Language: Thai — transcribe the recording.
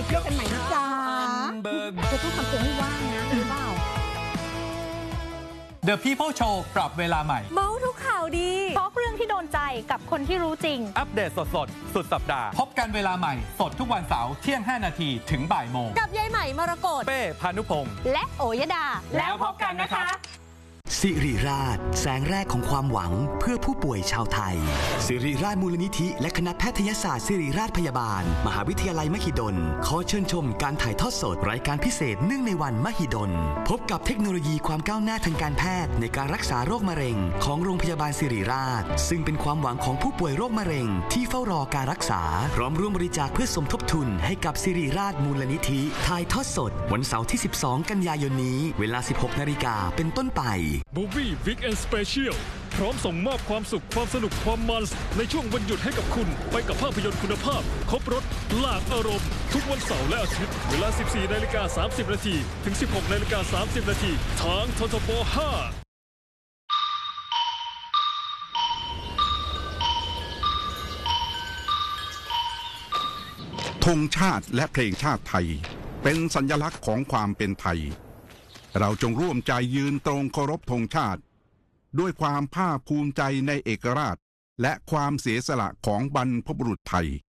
เที่ยวกันใหม่นะจ๊ะจะต้องทำตัวให้ว่างนะหรือเปล่า The People Show ปรับเวลาใหม่เมาทุกข่าวดีทอล์กเรื่องที่โดนใจกับคนที่รู้จริงอัปเดตสดสุดสัปดาห์พบกันเวลาใหม่สดทุกวันเสาร์เที่ยง5 นาทีถึงบ่ายโมงกับยายใหม่มรกตเป้พานุพงษ์และโอยดาแล้วพบกันนะคะสิริราชแสงแรกของความหวังเพื่อผู้ป่วยชาวไทยสิริราชมูลนิธิและคณะแพทยศาสตร์สิริราชพยาบาลมหาวิทยาลัยมหิดลขอเชิญชมการถ่ายทอดสดรายการพิเศษเนื่องในวันมหิดลพบกับเทคโนโลยีความก้าวหน้าทางการแพทย์ในการรักษาโรคมะเร็งของโรงพยาบาลสิริราชซึ่งเป็นความหวังของผู้ป่วยโรคมะเร็งที่เฝ้ารอการรักษาพร้อมร่วมบริจาคเพื่อสมทบทุนให้กับสิริราชมูลนิธิถ่ายทอดสดวันเสาร์ที่12กันยายนนี้เวลา 16 นาฬิกาเป็นต้นไป Movie Weekend Special พร้อมส่งมอบความสุขความสนุกความมันในช่วงวันหยุดให้กับคุณไปกับภาพยนตร์คุณภาพครบรสหลากอารมณ์ทุกวันเสาร์และอาทิตย์เวลา 14:30 น.ถึง 16:30 น.ทางททบ5 ธงชาติและเพลงชาติไทยเป็นสัญลักษณ์ของความเป็นไทยเราจงร่วมใจยืนตรงเคารพธงชาติด้วยความภาคภูมิใจในเอกราชและความเสียสละของบรรพบุรุษไทย